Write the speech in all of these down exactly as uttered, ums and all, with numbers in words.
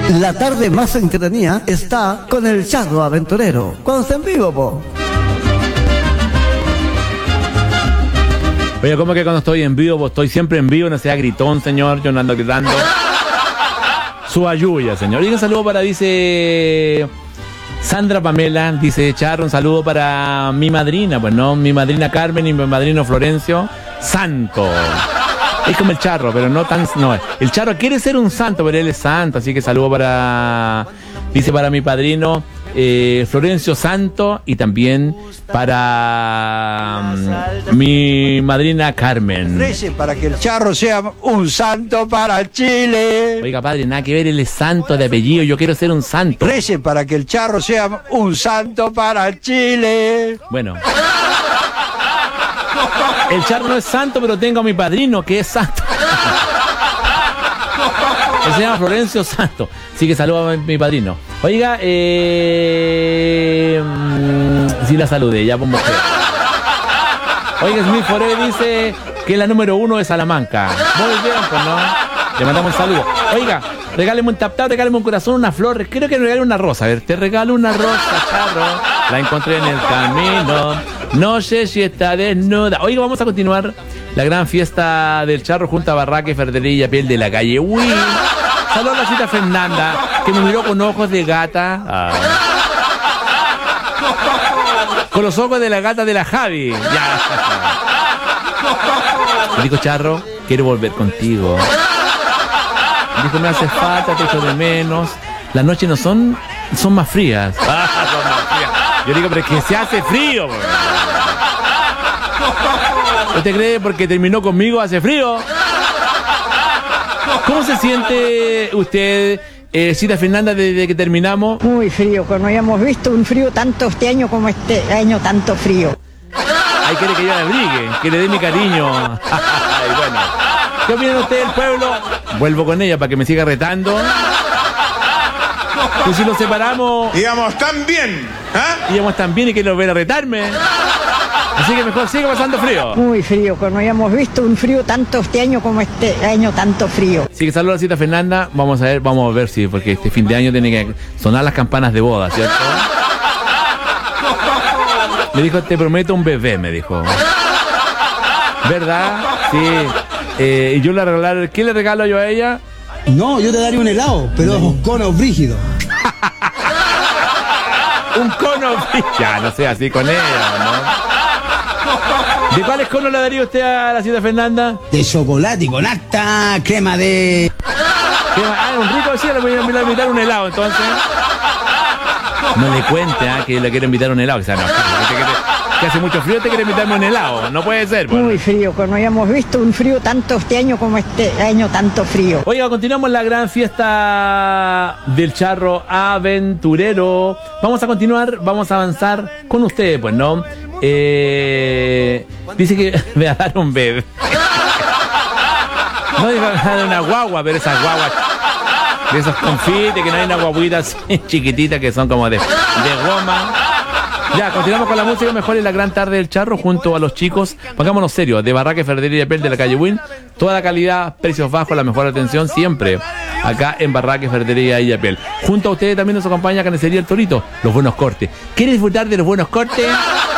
La tarde más entretenida está con el Charro Aventurero. Cuando está en vivo, po. Oye, ¿cómo que cuando estoy en vivo? Pues estoy siempre en vivo, no sea gritón, señor. Yo no ando gritando. Su ayuya, señor. Y un saludo para, dice Sandra Pamela, dice Charro, un saludo para mi madrina, pues no, mi madrina Carmen y mi madrino Florencio Santo. Es como el Charro, pero no tan... No, el Charro quiere ser un santo, pero él es santo, así que saludo para... Dice para mi padrino eh, Florencio Santo y también para um, mi madrina Carmen. Recen para que el Charro sea un santo para Chile. Oiga, padre, nada que ver, él es santo de apellido, yo quiero ser un santo. Recen para que el Charro sea un santo para Chile. Bueno. El Charro no es santo, pero tengo a mi padrino que es santo. Él se llama Florencio Santo. Así que saludo a mi, mi padrino. Oiga, eh... sí la saludé, ya por mujer. Oiga, Smith Foré dice que la número uno es Salamanca. Muy bien, pues no. Le mandamos un saludo. Oiga, regáleme un tap tap, regáleme un corazón, una flor. Quiero que me regale una rosa. A ver, te regalo una rosa, Charro. La encontré en el camino. No sé si está desnuda. Oiga, vamos a continuar la gran fiesta del Charro junto a Barraca y Ferretería Piel de la calle Wii. Saludos a la cita Fernanda, que me miró con ojos de gata. Ah. Con los ojos de la gata de la Javi. Ya. Me dijo, Charro, quiero volver contigo. Me dijo, me hace falta, te echo de menos. Las noches no son, son más frías. Ah, son más frías. Yo digo, pero es que se hace frío. ¿Usted cree porque terminó conmigo hace frío? ¿Cómo se siente usted, eh, Cita Fernanda, desde que terminamos? Muy frío, que no hayamos visto un frío tanto este año como este año, tanto frío. Ahí quiere que yo le abrigue, que le dé mi cariño. Ay, bueno. ¿Qué opina usted del pueblo? Vuelvo con ella para que me siga retando. Pues si nos separamos... Íbamos tan bien, ¿eh? Íbamos tan bien y que nos ven a retarme. Así que mejor sigue pasando frío. Muy frío, que no hayamos visto un frío tanto este año como este año, tanto frío. Así que saludos a Cita Fernanda. Vamos a ver, vamos a ver si, porque este fin de año tiene que sonar las campanas de boda, ¿cierto? Me dijo, te prometo un bebé, me dijo. ¿Verdad? Sí. Eh, y yo le regalar, ¿qué le regalo yo a ella? No, yo te daría un helado, pero es un cono brígido. Un cono brígido. Ya, no sé, así con ella, ¿no? ¿De cuáles conos le daría usted a la Cita Fernanda? De chocolate y con harta crema de... ¿Crema? Ah, un rico, sí, le voy a invitar un helado, entonces. No le cuente, ¿eh? Que le quiero invitar un helado. O sea, no, que, que, que hace mucho frío, te quiere invitarme un helado. No puede ser. Bueno. Muy frío, que no hayamos visto un frío tanto este año como este año, tanto frío. Oiga, continuamos la gran fiesta del Charro Aventurero. Vamos a continuar, vamos a avanzar con ustedes, pues, ¿no? Eh, dice que me va a dar un bebé. No digo que me va a dar una guagua, pero esas guaguas de esos confites, que no hay una guaguita así chiquitita que son como de, de goma. Ya, continuamos con la música mejor en la gran tarde del Charro junto a los chicos, pongámonos serios, de Barraca y Ferretería Piel de la calle Win. Toda la calidad, precios bajos, la mejor atención siempre acá en Barraca y Ferretería y Piel. Junto a ustedes también nos acompaña Carnicería El Torito, los buenos cortes. ¿Quieres disfrutar de los buenos cortes?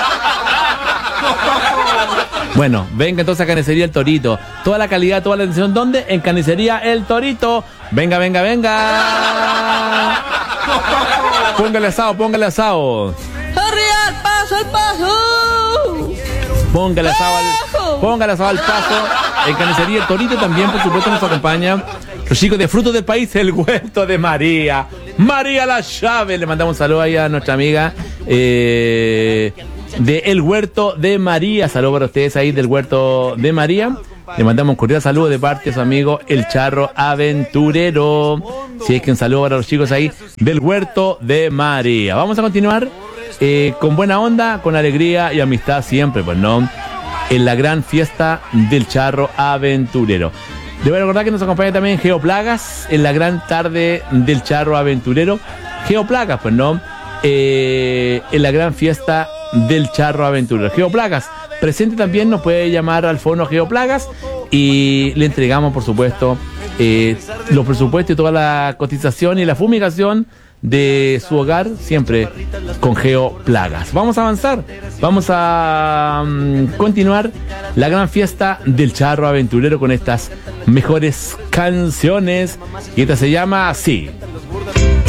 Bueno, venga entonces a Carnicería El Torito. Toda la calidad, toda la atención, ¿dónde? En Carnicería El Torito. Venga, venga, venga. Póngale asado, póngale asado. ¡Al paso, al paso! Póngale asado al, póngale asado al paso. En Carnicería El Torito también, por supuesto, nos acompaña los chicos de Frutos del País, el Huerto de María. María La Llave. Le mandamos un saludo ahí a nuestra amiga eh, de El Huerto de María. Saludos para ustedes ahí del Huerto de María. Le mandamos un cordial saludo de parte de su amigo El Charro Aventurero. Si es que un saludo para los chicos ahí del Huerto de María. Vamos a continuar eh, con buena onda, con alegría y amistad siempre, pues no, en la gran fiesta del Charro Aventurero. Debo recordar que nos acompaña también Geoplagas en la gran tarde del Charro Aventurero. Geoplagas, pues no, eh, en la gran fiesta del Charro Aventurero. Geoplagas presente también, nos puede llamar al fono Geoplagas y le entregamos, por supuesto, eh, los presupuestos y toda la cotización y la fumigación de su hogar, siempre con Geoplagas. Vamos a avanzar, vamos a um, continuar la gran fiesta del charro aventurero con estas mejores canciones, y esta se llama así: